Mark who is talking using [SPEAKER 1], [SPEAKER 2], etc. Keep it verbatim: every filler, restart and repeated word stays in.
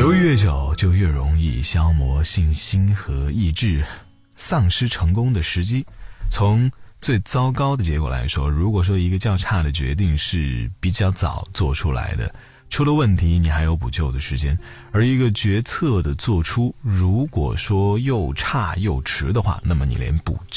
[SPEAKER 1] 犹豫越久，就越容易消磨信心和意志，丧失成功的时机。从最糟糕的结果来说，如果说一个较差的决定是比较早做出来的，出了问题你还有补救的时间，而一个决策的做出如果说又差又迟的话，那么你连补